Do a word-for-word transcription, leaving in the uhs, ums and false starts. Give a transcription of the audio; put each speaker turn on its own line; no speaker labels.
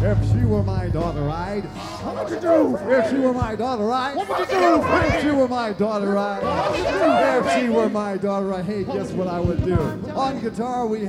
If she were my daughter, right? What would you do? If she were my daughter, right? What would you do? If she were my daughter, right? If she were my daughter, right? Hey, guess what I would do? On guitar, we